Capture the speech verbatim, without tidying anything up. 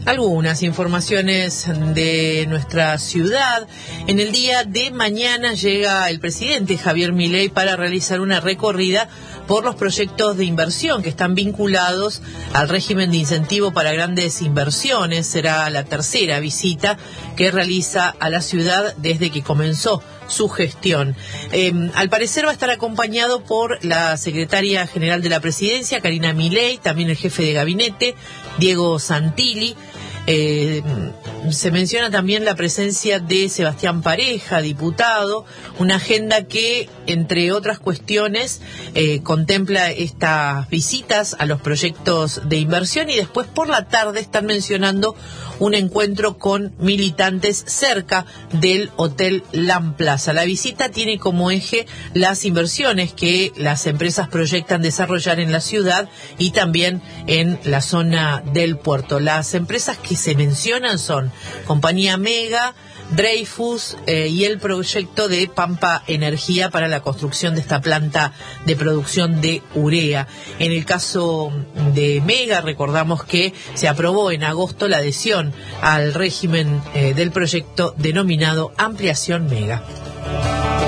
Algunas informaciones de nuestra ciudad. En el día de mañana llega el presidente Javier Milei para realizar una recorrida por los proyectos de inversión que están vinculados al régimen de incentivo para grandes inversiones. Será la tercera visita que realiza a la ciudad desde que comenzó su gestión. Eh, al parecer va a estar acompañado por la secretaria general de la presidencia, Karina Milei, también el jefe de gabinete, Diego Santilli. Eh, se menciona también la presencia de Sebastián Pareja, diputado, una agenda que, entre otras cuestiones, eh, contempla estas visitas a los proyectos de inversión, y después por la tarde están mencionando un encuentro con militantes cerca del Hotel Lam Plaza. La visita tiene como eje las inversiones que las empresas proyectan desarrollar en la ciudad y también en la zona del puerto. Las empresas que se mencionan son Compañía Mega, Dreyfus eh, y el proyecto de Pampa Energía para la construcción de esta planta de producción de urea. En el caso de Mega, recordamos que se aprobó en agosto la adhesión al régimen eh, del proyecto denominado Ampliación Mega.